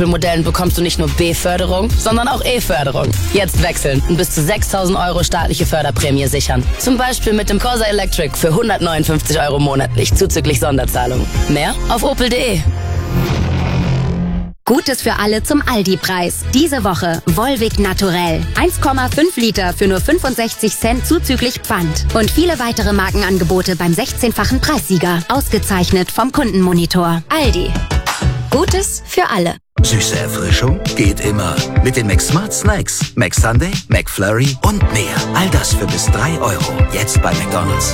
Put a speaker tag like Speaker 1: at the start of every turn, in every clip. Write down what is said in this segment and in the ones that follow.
Speaker 1: Modellen bekommst du nicht nur B-Förderung, sondern auch E-Förderung. Jetzt wechseln und bis zu 6.000 € staatliche Förderprämie sichern. Zum Beispiel mit dem Corsa Electric für 159 € monatlich zuzüglich Sonderzahlung. Mehr auf opel.de.
Speaker 2: Gutes für alle zum Aldi-Preis. Diese Woche Volvic Naturell. 1,5 Liter für nur 65 Cent zuzüglich Pfand. Und viele weitere Markenangebote beim 16-fachen Preissieger. Ausgezeichnet vom Kundenmonitor. Aldi. Gutes für alle.
Speaker 3: Süße Erfrischung geht immer. Mit den McSmart Snacks. McSunday, McFlurry und mehr. All das für bis 3 €. Jetzt bei McDonald's.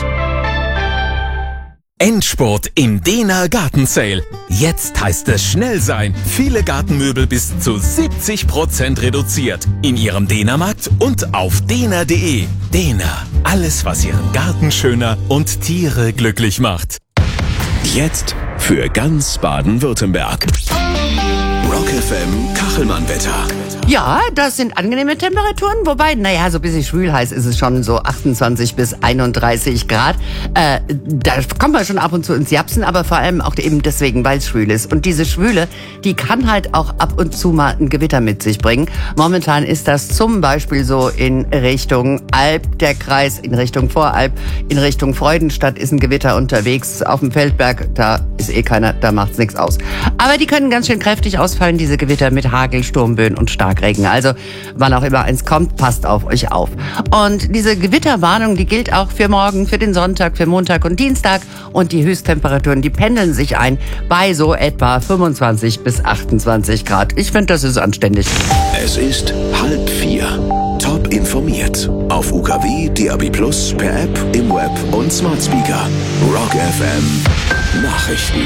Speaker 4: Endspurt im Dehner Gartensale. Jetzt heißt es schnell sein. Viele Gartenmöbel bis zu 70% reduziert. In Ihrem Dehnermarkt und auf dehner.de. Dehner. Alles, was Ihren Garten schöner und Tiere glücklich macht.
Speaker 5: Jetzt für ganz Baden-Württemberg. Rock FM Kachelmann-Wetter.
Speaker 6: Ja, das sind angenehme Temperaturen, wobei, naja, so ein bisschen schwül heiß ist es schon, so 28 bis 31 Grad. Da kommt man schon ab und zu ins Japsen, aber vor allem auch eben deswegen, weil es schwül ist. Und diese Schwüle, die kann halt auch ab und zu mal ein Gewitter mit sich bringen. Momentan ist das zum Beispiel so in Richtung Alb, der Kreis, in Richtung Voralb, in Richtung Freudenstadt ist ein Gewitter unterwegs. Auf dem Feldberg, da ist eh keiner, da macht's nichts aus. Aber die können ganz schön kräftig ausfallen, diese Gewitter mit Hagel, Sturmböen und Starkregen. Also, wann auch immer eins kommt, passt auf euch auf. Und diese Gewitterwarnung, die gilt auch für morgen, für den Sonntag, für Montag und Dienstag. Und die Höchsttemperaturen, die pendeln sich ein bei so etwa 25 bis 28 Grad. Ich finde, das ist anständig.
Speaker 5: Es ist 3:30. Top informiert. Auf UKW, DAB+, per App, im Web und Smart Speaker. Rock FM Nachrichten.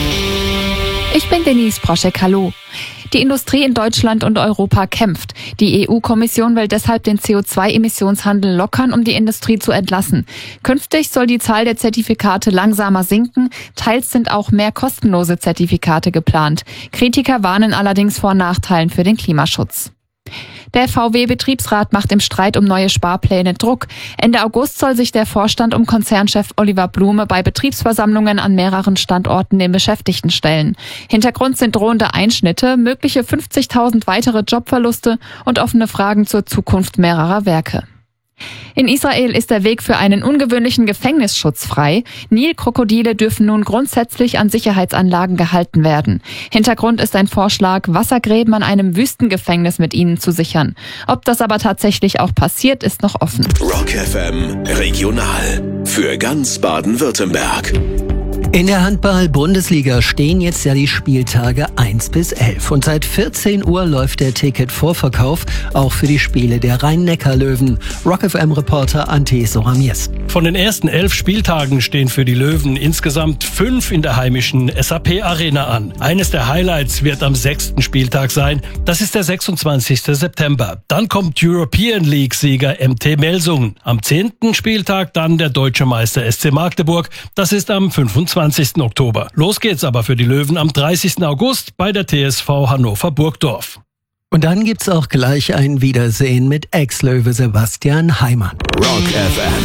Speaker 7: Ich bin Denise Proschek, hallo. Die Industrie in Deutschland und Europa kämpft. Die EU-Kommission will deshalb den CO2-Emissionshandel lockern, um die Industrie zu entlassen. Künftig soll die Zahl der Zertifikate langsamer sinken. Teils sind auch mehr kostenlose Zertifikate geplant. Kritiker warnen allerdings vor Nachteilen für den Klimaschutz. Der VW-Betriebsrat macht im Streit um neue Sparpläne Druck. Ende August soll sich der Vorstand um Konzernchef Oliver Blume bei Betriebsversammlungen an mehreren Standorten den Beschäftigten stellen. Hintergrund sind drohende Einschnitte, mögliche 50.000 weitere Jobverluste und offene Fragen zur Zukunft mehrerer Werke. In Israel ist der Weg für einen ungewöhnlichen Gefängnisschutz frei. Nilkrokodile dürfen nun grundsätzlich an Sicherheitsanlagen gehalten werden. Hintergrund ist ein Vorschlag, Wassergräben an einem Wüstengefängnis mit ihnen zu sichern. Ob das aber tatsächlich auch passiert, ist noch offen.
Speaker 5: Rock FM Regional für ganz Baden-Württemberg.
Speaker 8: In der Handball-Bundesliga stehen jetzt ja die Spieltage 1 bis 11. Und seit 14 Uhr läuft der Ticketvorverkauf auch für die Spiele der Rhein-Neckar-Löwen. Rock-FM-Reporter Ante Soramies.
Speaker 9: Von den ersten 11 Spieltagen stehen für die Löwen insgesamt 5 in der heimischen SAP-Arena an. Eines der Highlights wird am 6. Spieltag sein. Das ist der 26. September. Dann kommt European League-Sieger MT Melsungen. Am 10. Spieltag dann der deutsche Meister SC Magdeburg. Das ist am 25. Oktober. Los geht's aber für die Löwen am 30. August bei der TSV Hannover-Burgdorf.
Speaker 8: Und dann gibt's auch gleich ein Wiedersehen mit Ex-Löwe Sebastian Heimann.
Speaker 5: Rock FM.